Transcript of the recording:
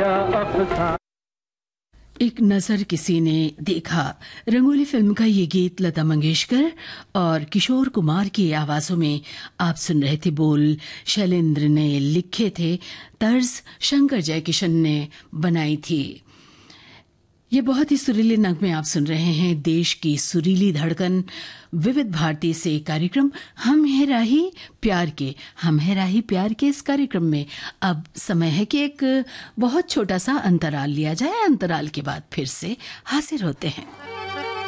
या अफसाना। एक नजर किसी ने देखा, रंगोली फिल्म का ये गीत लता मंगेशकर और किशोर कुमार की आवाजों में आप सुन रहे थे। बोल शैलेंद्र ने लिखे थे, तर्ज शंकर जयकिशन ने बनाई थी। ये बहुत ही सुरीले नगमे आप सुन रहे हैं। देश की सुरीली धड़कन विविध भारती से कार्यक्रम हम है राही प्यार के। हम है राही प्यार के इस कार्यक्रम में अब समय है कि एक बहुत छोटा सा अंतराल लिया जाए। अंतराल के बाद फिर से हाजिर होते हैं।